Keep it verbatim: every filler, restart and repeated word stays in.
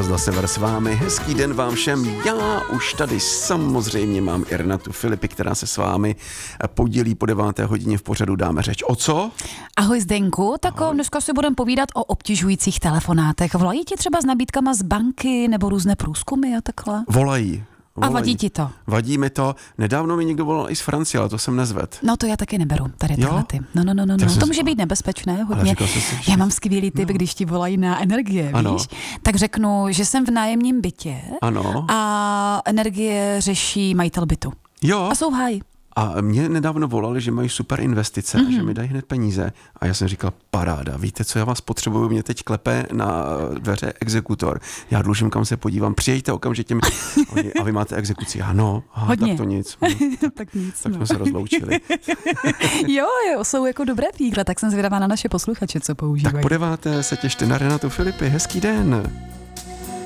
Rozhlas Sever s vámi. Hezký den vám všem. Já už tady samozřejmě mám i Renatu Filipy, která se s vámi podělí po deváté hodině v pořadu Dáme řeč. O co? Ahoj Zdenku, tak Ahoj. Dneska si budeme povídat o obtěžujících telefonátech. Volají ti třeba s nabídkama z banky nebo různé průzkumy a takhle? Volají. A vadí ti to? Vadí mi to. Nedávno mi někdo volal i z Francie, ale to jsem nezvedl. No to já taky neberu, tady tyhle ty. No, no, no, no, no. To může být nebezpečné hodně. Si, já mám skvělý tip, no. Když ti volají na energie, ano. Víš? Tak řeknu, že jsem v nájemním bytě ano. A energie řeší majitel bytu. Jo. A jsou v háji. A mě nedávno volali, že mají super investice mm-hmm. a že mi dají hned peníze. A já jsem říkal, paráda, víte, co já vás potřebuju, mě teď klepe na dveře exekutor. Já dlužím, kam se podívám, přijďte okamžitě mi. A vy máte exekuci. Ano, aha, tak to nic. tak nic. Tak no. jsme se rozloučili. jo, jo, jsou jako dobré fígle, tak jsem zvědavá na naše posluchače, co používají. Tak po deváté se těšte na Renatu Filipy. Hezký den.